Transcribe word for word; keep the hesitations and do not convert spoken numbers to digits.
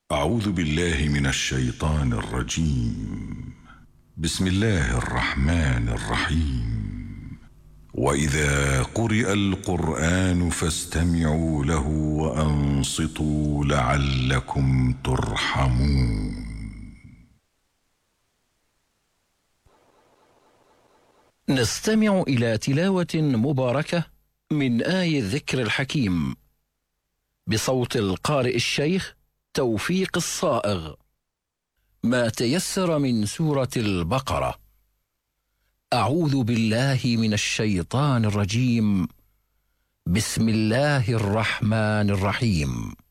أعوذ بالله من الشيطان الرجيم. بسم الله الرحمن الرحيم. وإذا قرئ القرآن فاستمعوا له وأنصتوا لعلكم ترحمون. نستمع إلى تلاوة مباركة من آي الذكر الحكيم بصوت القارئ الشيخ توفيق الصائغ، ما تيسر من سورة البقرة. أعوذ بالله من الشيطان الرجيم. بسم الله الرحمن الرحيم.